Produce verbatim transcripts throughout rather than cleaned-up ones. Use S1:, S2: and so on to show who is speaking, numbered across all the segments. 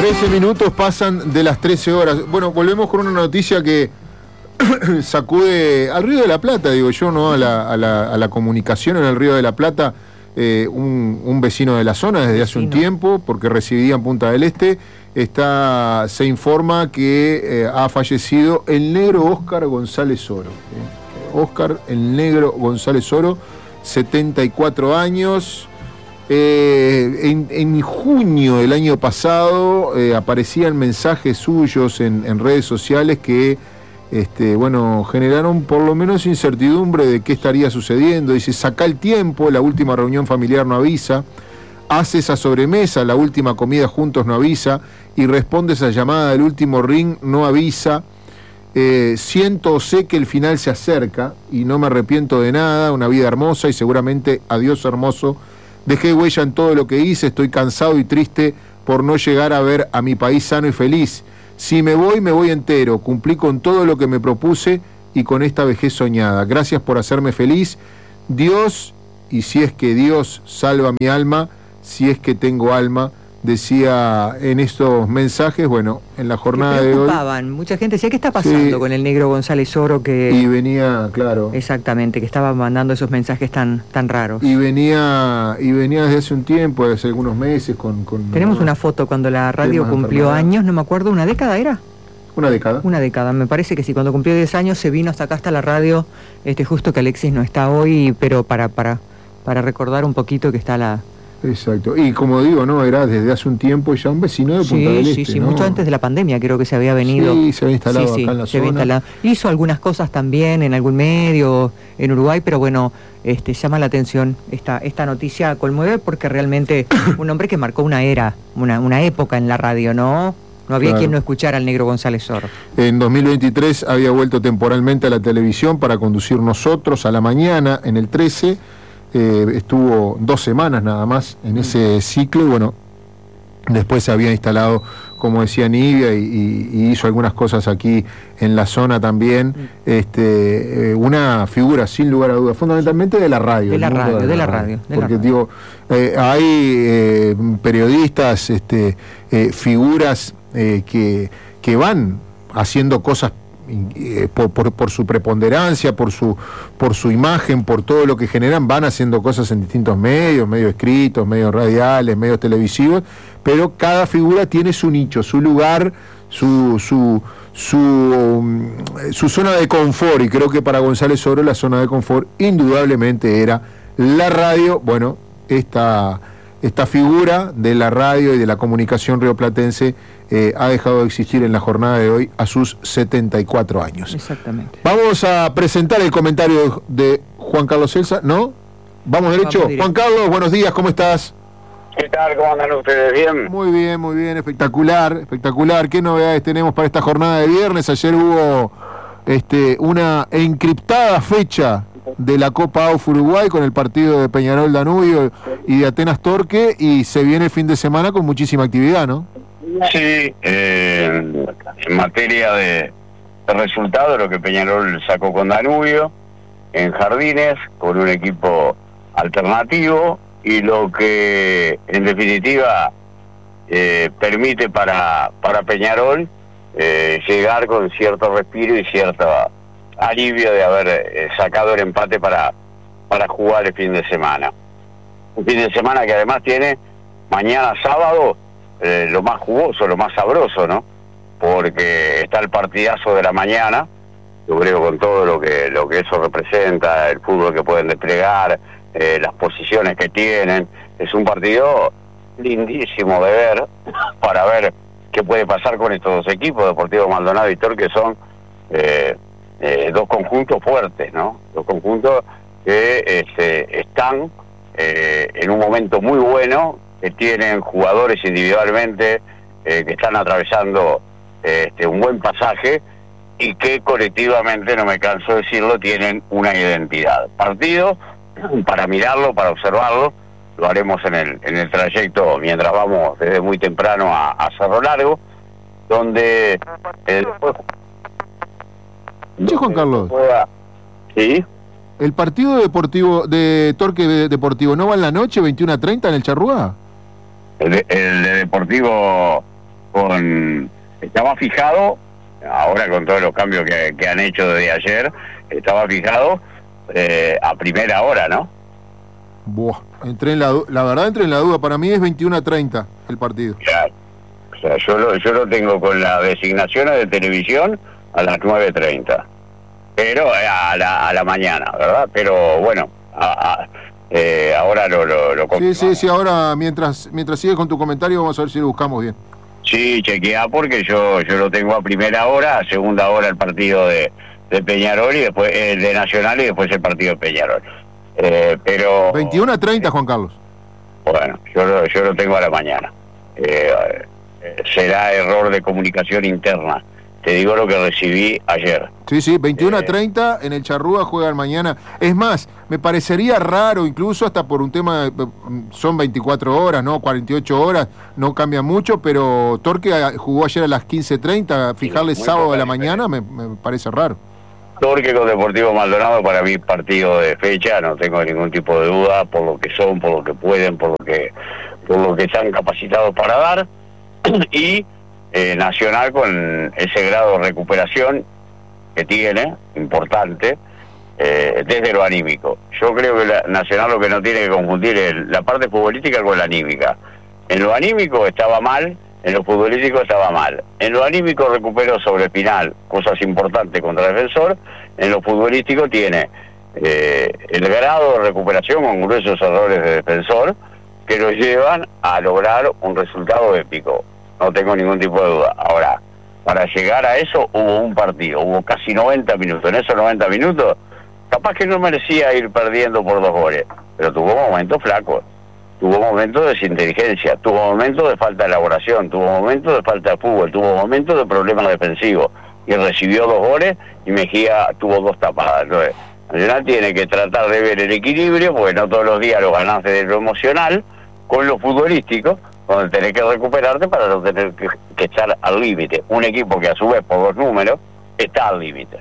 S1: trece minutos pasan de las trece horas. Bueno, volvemos con una noticia que sacude al Río de la Plata, digo yo, ¿no? A la, a la, a la comunicación en el Río de la Plata. Eh, un, un vecino de la zona desde hace un tiempo, porque residía en Punta del Este, está, se informa que eh, ha fallecido el negro Óscar González Oro. Eh, Óscar, el negro González Oro, setenta y cuatro años. Eh, en, en junio del año pasado eh, aparecían mensajes suyos en, en redes sociales que este, bueno, generaron por lo menos incertidumbre de qué estaría sucediendo. Dice: saca el tiempo, la última reunión familiar no avisa, hace esa sobremesa, la última comida juntos no avisa, y responde esa llamada del último ring, no avisa. Eh, siento o sé que el final se acerca y no me arrepiento de nada, una vida hermosa y seguramente adiós hermoso. Dejé huella en todo lo que hice, estoy cansado y triste por no llegar a ver a mi país sano y feliz. Si me voy, me voy entero, cumplí con todo lo que me propuse y con esta vejez soñada. Gracias por hacerme feliz. Dios, y si es que Dios salva mi alma, si es que tengo alma, decía en estos mensajes, bueno, en la jornada de hoy.
S2: Mucha gente decía: ¿qué está pasando sí, con el negro González Oro? Que
S1: y venía, claro.
S2: Exactamente, que estaba mandando esos mensajes tan, tan raros.
S1: Y venía, y venía desde hace un tiempo, desde hace algunos meses con... con
S2: Tenemos no, una foto cuando la radio cumplió años, no me acuerdo, ¿una década era?
S1: Una década.
S2: Una década, me parece que sí, cuando cumplió diez años se vino hasta acá, hasta la radio, este justo que Alexis no está hoy, pero para, para, para recordar un poquito que está la...
S1: Exacto, y como digo, no, era desde hace un tiempo ya un vecino de Punta
S2: sí,
S1: del Este.
S2: Sí, sí,
S1: ¿no?
S2: mucho antes de la pandemia creo que se había venido.
S1: Sí, se había instalado
S2: sí,
S1: acá
S2: sí,
S1: en la
S2: se
S1: zona.
S2: Había instalado. Hizo algunas cosas también en algún medio en Uruguay, pero bueno, este, llama la atención esta, esta noticia, conmueve porque realmente un hombre que marcó una era, una, una época en la radio, ¿no? No había claro. quien no escuchara al negro González Oro.
S1: En dos mil veintitrés había vuelto temporalmente a la televisión para conducir Nosotros a la mañana en el trece. Eh, estuvo dos semanas nada más en ese ciclo y bueno, después se había instalado, como decía Nibia, y, y, y hizo algunas cosas aquí en la zona también. Este, eh, una figura sin lugar a dudas, fundamentalmente de la radio.
S2: De la radio, de, de la radio. radio
S1: porque
S2: la radio.
S1: digo, eh, hay eh, periodistas, este, eh, figuras eh, que, que van haciendo cosas Eh, por, por, por su preponderancia, por su, por su imagen, por todo lo que generan, van haciendo cosas en distintos medios, medios escritos, medios radiales, medios televisivos, pero cada figura tiene su nicho, su lugar, su, su, su, su zona de confort, y creo que para González Oro la zona de confort indudablemente era la radio. Bueno, esta, esta figura de la radio y de la comunicación rioplatense Eh, ha dejado de existir en la jornada de hoy a sus setenta y cuatro años.
S2: Exactamente.
S1: Vamos a presentar el comentario de Juan Carlos Celsa, ¿no? Vamos derecho. Vamos Juan Carlos, buenos días, ¿cómo estás?
S3: ¿Qué tal? ¿Cómo andan ustedes? ¿Bien?
S1: Muy bien, muy bien, espectacular, espectacular. ¿Qué novedades tenemos para esta jornada de viernes? Ayer hubo este, una encriptada fecha de la Copa A U F Uruguay con el partido de Peñarol Danubio y de Atenas Torque, y se viene el fin de semana con muchísima actividad, ¿no?
S3: Sí, eh, en materia de, de resultado, lo que Peñarol sacó con Danubio, en Jardines, con un equipo alternativo, y lo que en definitiva eh, permite para, para Peñarol eh, llegar con cierto respiro y cierto alivio de haber eh, sacado el empate para, para jugar el fin de semana. Un fin de semana que además tiene mañana sábado Eh, lo más jugoso, lo más sabroso, ¿no? Porque está el partidazo de la mañana, yo creo con todo lo que lo que eso representa, el fútbol que pueden desplegar, eh, las posiciones que tienen. Es un partido lindísimo de ver, para ver qué puede pasar con estos dos equipos, Deportivo Maldonado y Torque, que son eh, eh, dos conjuntos fuertes, ¿no? Dos conjuntos que este, están eh, en un momento muy bueno, que tienen jugadores individualmente eh, que están atravesando eh, este, un buen pasaje, y que colectivamente, no me canso de decirlo, tienen una identidad. Partido para mirarlo, para observarlo, lo haremos en el en el trayecto mientras vamos desde muy temprano a, a Cerro Largo, donde eh, después,
S1: sí, Juan Carlos.
S3: Pueda, ¿sí?
S1: ¿El partido deportivo de Torque Deportivo no va en la noche, veintiuno a treinta, en el Charrúa?
S3: El de, el de Deportivo con estaba fijado, ahora con todos los cambios que, que han hecho desde ayer, estaba fijado eh, a primera hora, ¿no?
S1: Buah, entré en la, la verdad entré en la duda, para mí es veintiuno a treinta el partido.
S3: Claro. O sea, yo lo, yo lo tengo con las designaciones de televisión a las nueve treinta, pero a la, a la mañana, ¿verdad? Pero bueno, a, a, eh, ahora lo, lo, lo
S1: Sí, sí, sí, ahora mientras mientras sigues con tu comentario vamos a ver si lo buscamos bien.
S3: Sí, chequea porque yo yo lo tengo a primera hora, a segunda hora el partido de, de Peñarol y después el de Nacional y después el partido de Peñarol. Eh, pero
S1: veintiuno a treinta, Juan Carlos.
S3: Bueno, yo lo, yo lo tengo a la mañana. Eh, eh, será error de comunicación interna. Te digo lo que recibí ayer.
S1: Sí, sí, veintiuno a
S3: Eh,
S1: treinta en el Charrúa juegan mañana. Es más, me parecería raro, incluso hasta por un tema, de, son veinticuatro horas, ¿no? cuarenta y ocho horas, no cambia mucho, pero Torque jugó ayer a las quince treinta, fijarle
S3: Sí,
S1: sábado a la
S3: poca
S1: mañana me, me parece raro.
S3: Torque con Deportivo Maldonado para mí partido de fecha, no tengo ningún tipo de duda por lo que son, por lo que pueden, por lo que por lo que están capacitados para dar. Y eh, Nacional con ese grado de recuperación que tiene, importante, eh, desde lo anímico. Yo creo que la Nacional lo que no tiene que confundir es la parte futbolística con la anímica. En lo anímico estaba mal, en lo futbolístico estaba mal. En lo anímico recuperó sobre Espinal cosas importantes contra el Defensor. En lo futbolístico tiene eh, el grado de recuperación con gruesos errores de Defensor que lo llevan a lograr un resultado épico. No tengo ningún tipo de duda. Ahora, para llegar a eso hubo un partido, hubo casi noventa minutos. En esos noventa minutos, capaz que no merecía ir perdiendo por dos goles, pero tuvo momentos flacos. Tuvo momentos de desinteligencia, tuvo momentos de falta de elaboración, tuvo momentos de falta de fútbol, tuvo momentos de problemas defensivos. Y recibió dos goles y Mejía tuvo dos tapadas. Entonces, Nacional tiene que tratar de ver el equilibrio, porque no todos los días lo ganás de lo emocional, con lo futbolístico, donde tenés que recuperarte para no tener que, que estar al límite. Un equipo que a su vez, por los números, está al límite.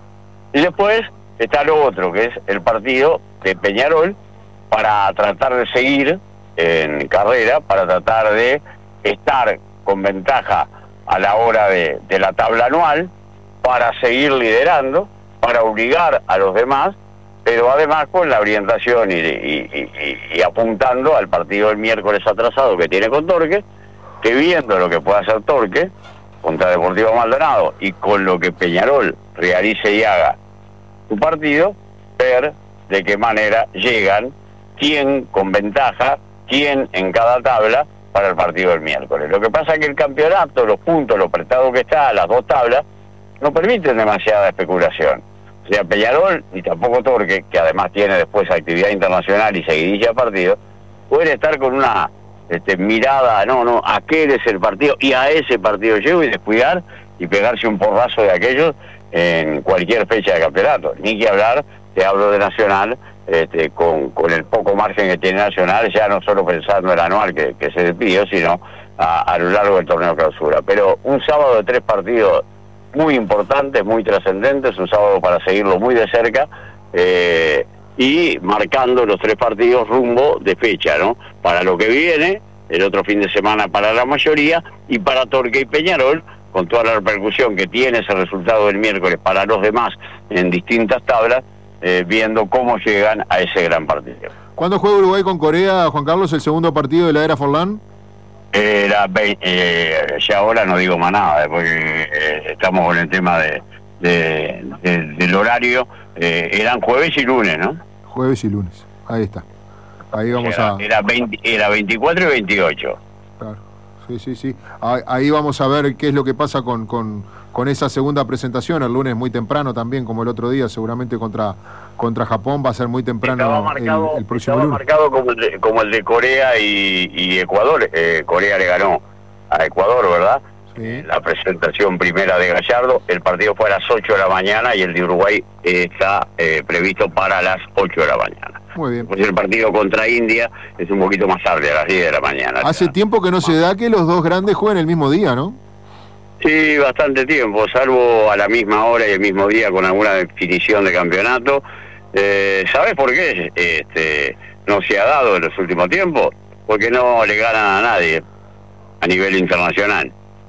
S3: Y después está lo otro, que es el partido de Peñarol, para tratar de seguir en carrera, para tratar de estar con ventaja a la hora de, de la tabla anual, para seguir liderando, para obligar a los demás, pero además con la orientación y, y, y, y apuntando al partido del miércoles atrasado que tiene con Torque, que viendo lo que puede hacer Torque contra Deportivo Maldonado y con lo que Peñarol realice y haga su partido, ver de qué manera llegan, quién con ventaja, quién en cada tabla para el partido del miércoles. Lo que pasa es que el campeonato, los puntos, lo prestado que está, las dos tablas, no permiten demasiada especulación. O sea, Peñarol, ni tampoco Torque, que además tiene después actividad internacional y seguidilla de partido, pueden estar con una este, mirada, no, no, aquel es el partido, y a ese partido llego y descuidar y pegarse un porrazo de aquellos en cualquier fecha de campeonato. Ni que hablar, te hablo de Nacional, este, con, con el poco margen que tiene Nacional, ya no solo pensando en el anual que, que se despidió, sino a, a lo largo del torneo clausura. Pero un sábado de tres partidos muy importantes, muy trascendentes, un sábado para seguirlo muy de cerca, eh, y marcando los tres partidos rumbo de fecha, ¿no? Para lo que viene, el otro fin de semana para la mayoría, y para Torque y Peñarol, con toda la repercusión que tiene ese resultado del miércoles para los demás en distintas tablas, eh, viendo cómo llegan a ese gran partido.
S1: ¿Cuándo juega Uruguay con Corea, Juan Carlos, el segundo partido de la era Forlán?
S3: Era, eh, ya ahora no digo más nada, porque eh, estamos con el tema de, de, de del horario. Eh, eran jueves y lunes, ¿no?
S1: Jueves y lunes, ahí está. Ahí vamos
S3: era,
S1: a...
S3: Era, veinte, era veinticuatro y veintiocho.
S1: Claro, sí, sí, sí. Ahí, ahí vamos a ver qué es lo que pasa con, con, con esa segunda presentación. El lunes muy temprano también, como el otro día, seguramente contra, contra Japón. Va a ser muy temprano
S3: marcado,
S1: el, el próximo
S3: estaba
S1: lunes.
S3: marcado como el de, como el de Corea y, y Ecuador. Eh, Corea le ganó a Ecuador, ¿verdad?
S1: Sí.
S3: La presentación primera de Gallardo, el partido fue a las ocho de la mañana y el de Uruguay eh, está eh, previsto para las ocho de la mañana.
S1: Muy bien.
S3: Pues el partido contra India es un poquito más tarde, a las diez de la mañana.
S1: Hace tiempo que no se da que los dos grandes jueguen el mismo día, ¿no?
S3: Sí, bastante tiempo, salvo a la misma hora y el mismo día con alguna definición de campeonato. Eh, ¿Sabes por qué este, no se ha dado en los últimos tiempos? Porque no le ganan a nadie a nivel internacional.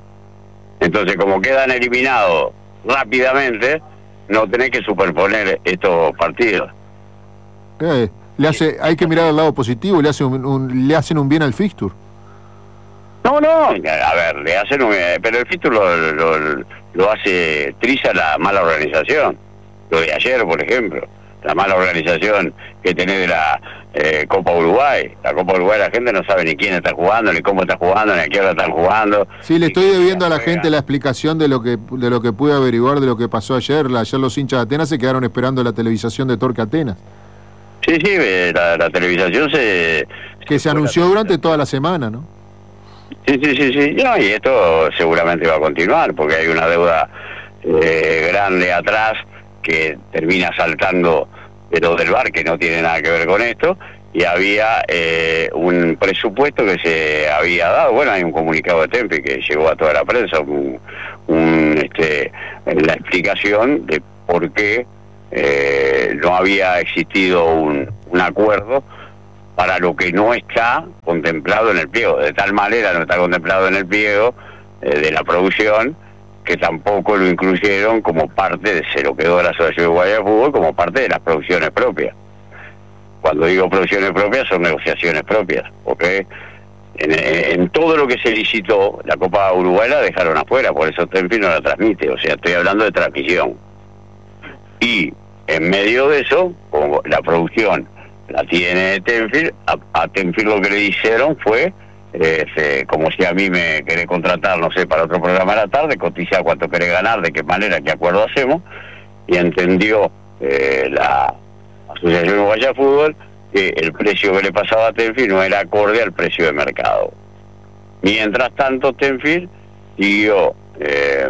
S3: Entonces, como quedan eliminados rápidamente, no tenés que superponer estos partidos.
S1: Eh, le hace, hay que mirar al lado positivo, le, hace un, un, le hacen un bien al fixture.
S3: No, no, a ver, le hacen un... Pero el fixture lo, lo, lo hace triza la mala organización. Lo de ayer, por ejemplo. La mala organización que tenés de la eh, Copa Uruguay. La Copa Uruguay la gente no sabe ni quién está jugando, ni cómo está jugando, ni a qué hora están jugando.
S1: Sí, le estoy debiendo a la gente la explicación de lo que de lo que pude averiguar de lo que pasó ayer. Ayer los hinchas de Atenas se quedaron esperando la televisación de Torque Atenas.
S3: Sí, sí, la, la televisación se...
S1: Que se, se anunció durante toda la semana, ¿no?
S3: Sí, sí, sí, sí. No, y esto seguramente va a continuar, porque hay una deuda eh, grande atrás que termina saltando de lo del V A R, que no tiene nada que ver con esto, y había eh, un presupuesto que se había dado. Bueno, hay un comunicado de Tempi que llegó a toda la prensa, un, un, este, la explicación de por qué eh, no había existido un, un acuerdo para lo que no está contemplado en el pliego. De tal manera no está contemplado en el pliego eh, de la producción, que tampoco lo incluyeron como parte de se lo quedó de la Asociación Uruguaya de Fútbol, como parte de las producciones propias. Cuando digo producciones propias, son negociaciones propias, ¿ok? En, en todo lo que se licitó, la Copa Uruguay la dejaron afuera, por eso Tenfield no la transmite, o sea, estoy hablando de transmisión. Y en medio de eso, como la producción la tiene Tenfield, a, a Tenfield lo que le hicieron fue... Eh, como si a mí me querés contratar, no sé, para otro programa de la tarde, cotiza cuánto querés ganar, de qué manera, qué acuerdo hacemos, y entendió eh, la Asociación Uruguaya de Fútbol que el precio que le pasaba a Tenfield no era acorde al precio de mercado. Mientras tanto, Tenfield siguió eh,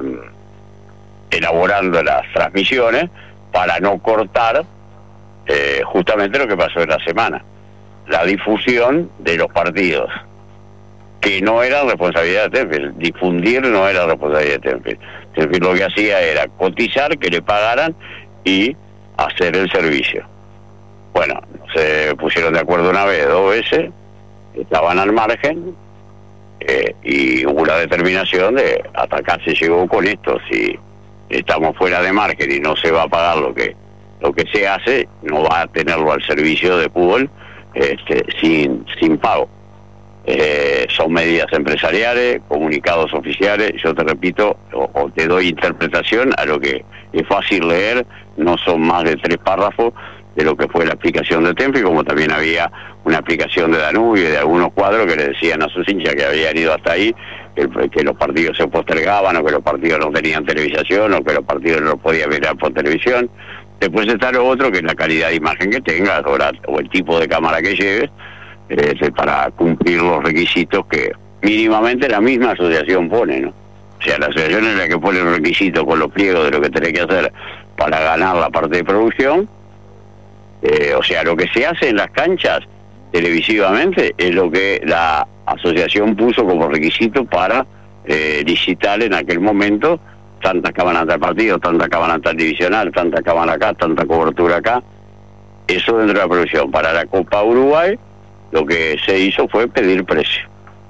S3: elaborando las transmisiones para no cortar eh, justamente lo que pasó en la semana, la difusión de los partidos, que no era responsabilidad de Tenfield. Difundir no era responsabilidad de Tenfield. Tenfield lo que hacía era cotizar, que le pagaran y hacer el servicio. Bueno, se pusieron de acuerdo una vez, dos veces, estaban al margen, eh, y hubo la determinación de hasta acá se llegó con esto. Si estamos fuera de margen y no se va a pagar lo que lo que se hace, no va a tenerlo al servicio de fútbol este, sin, sin pago. Eh, son medidas empresariales, comunicados oficiales. Yo te repito, o, o te doy interpretación a lo que es fácil leer, no son más de tres párrafos de lo que fue la explicación de Tenfield, como también había una explicación de Danubio y de algunos cuadros que le decían a sus hinchas que habían ido hasta ahí, que, que los partidos se postergaban, o que los partidos no tenían televisación, o que los partidos no los podían mirar por televisión. Después está lo otro, que es la calidad de imagen que tengas, o, la, o el tipo de cámara que lleves, Eh, para cumplir los requisitos que mínimamente la misma asociación pone, ¿no? O sea, la asociación es la que pone los requisitos con los pliegos de lo que tenés que hacer para ganar la parte de producción. Eh, o sea, lo que se hace en las canchas televisivamente es lo que la asociación puso como requisito para eh, licitar en aquel momento tantas cámaras del partido, tantas cámaras tal divisional, tanta cámara acá, tanta cobertura acá. Eso dentro de la producción. Para la Copa Uruguay, lo que se hizo fue pedir precio.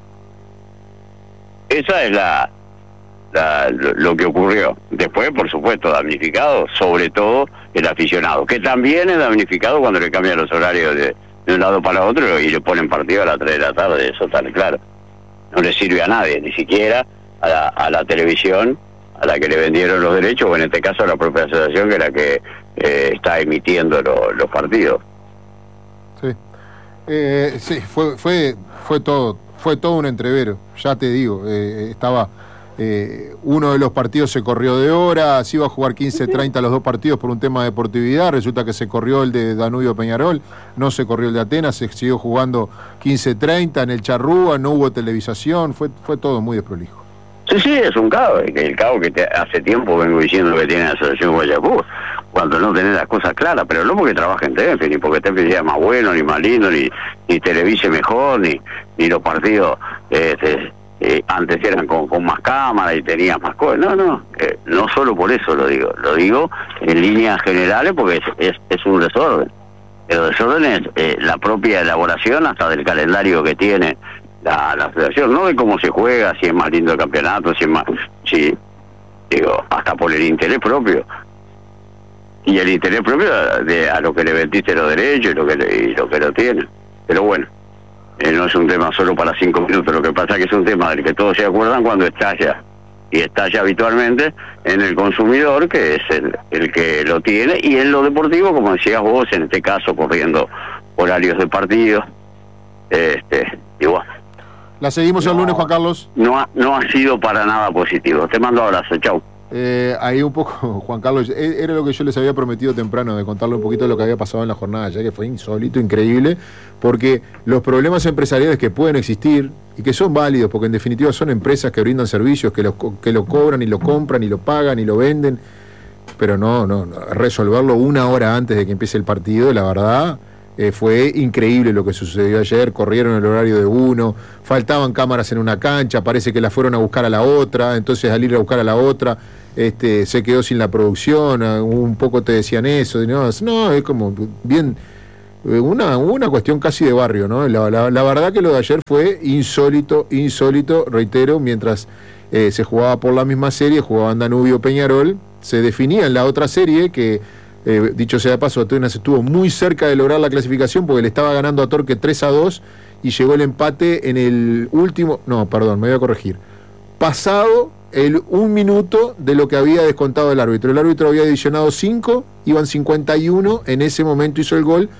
S3: Esa es la, la lo, lo que ocurrió. Después, por supuesto, damnificado, sobre todo el aficionado, que también es damnificado cuando le cambian los horarios de, de un lado para otro y le ponen partido a las tres de la tarde, eso está claro. No le sirve a nadie, ni siquiera a la, a la televisión a la que le vendieron los derechos, o en este caso a la propia asociación, que es la que eh, está emitiendo lo, los partidos.
S1: Sí. Eh, sí, fue fue fue todo fue todo un entrevero, ya te digo. Eh, estaba eh, uno de los partidos se corrió de hora, se iba a jugar quince treinta los dos partidos por un tema de deportividad, resulta que se corrió el de Danubio Peñarol, no se corrió el de Atenas, se siguió jugando quince treinta en el Charrúa, no hubo televisación, fue fue todo muy desprolijo.
S3: Sí, sí, es un caos, el caos que te, hace tiempo vengo diciendo que tiene la Asociación Guayacú, cuando no tenés las cosas claras, pero no porque trabaje en Tenfield, ni porque Tenfield sea más bueno, ni más lindo, ni, ni televise mejor, ni, ni los partidos este, eh, antes eran con, con más cámaras y tenías más cosas. No, no, eh, no solo por eso lo digo, lo digo en líneas generales porque es, es, es un desorden. El desorden es eh, la propia elaboración hasta del calendario que tiene la, la federación, no de cómo se juega, si es más lindo el campeonato, si es más, si, digo, hasta por el interés propio. Y el interés propio de a lo que le vendiste los derechos y lo que le, y lo que lo tiene. Pero bueno, eh, no es un tema solo para cinco minutos, lo que pasa es que es un tema del que todos se acuerdan cuando estalla, y estalla habitualmente en el consumidor, que es el, el que lo tiene, y en lo deportivo, como decías vos, en este caso corriendo horarios de partido, este, igual.
S1: La seguimos el
S3: no,
S1: lunes, Juan Carlos.
S3: No ha, no ha sido para nada positivo. Te mando abrazo, chau.
S1: Eh, ahí un poco, Juan Carlos, era lo que yo les había prometido temprano, de contarle un poquito de lo que había pasado en la jornada, ya que fue insólito, increíble, porque los problemas empresariales que pueden existir y que son válidos, porque en definitiva son empresas que brindan servicios, que lo, que lo cobran y lo compran y lo pagan y lo venden, pero no, no, no resolverlo una hora antes de que empiece el partido, la verdad... Eh, fue increíble lo que sucedió ayer, corrieron el horario de uno, faltaban cámaras en una cancha, parece que la fueron a buscar a la otra, entonces al ir a buscar a la otra, este, se quedó sin la producción, un poco te decían eso, no, no es como bien, una, una cuestión casi de barrio, ¿no? La, la, la verdad que lo de ayer fue insólito, insólito, reitero, mientras eh, se jugaba por la misma serie, jugaban Danubio Peñarol, se definía en la otra serie que... Eh, dicho sea de paso, Atenas estuvo muy cerca de lograr la clasificación porque le estaba ganando a Torque tres a dos y llegó el empate en el último, no, perdón, me voy a corregir, pasado el un minuto de lo que había descontado el árbitro. El árbitro había adicionado cinco, iban cincuenta y uno, en ese momento hizo el gol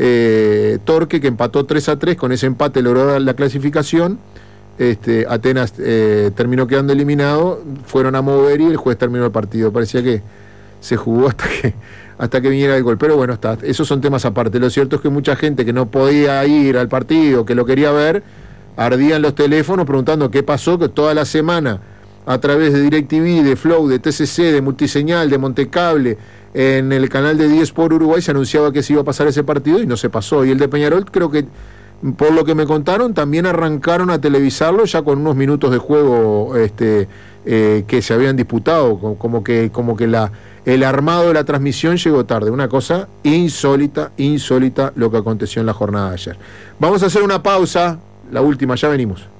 S1: eh, Torque, que empató tres a tres, con ese empate logró la clasificación. Este, Atenas eh, terminó quedando eliminado, fueron a mover y el juez terminó el partido. Parecía que se jugó hasta que hasta que viniera el gol, pero bueno, está, esos son temas aparte. Lo cierto es que mucha gente que no podía ir al partido, que lo quería ver, ardía en los teléfonos preguntando qué pasó, que toda la semana a través de DirecTV, de Flow, de T C C, de Multiseñal, de Montecable, en el canal de diez por Uruguay se anunciaba que se iba a pasar ese partido y no se pasó. Y el de Peñarol, creo que por lo que me contaron, también arrancaron a televisarlo ya con unos minutos de juego este, eh, que se habían disputado, como que, como que la, el armado de la transmisión llegó tarde. Una cosa insólita, insólita lo que aconteció en la jornada de ayer. Vamos a hacer una pausa, la última, ya venimos.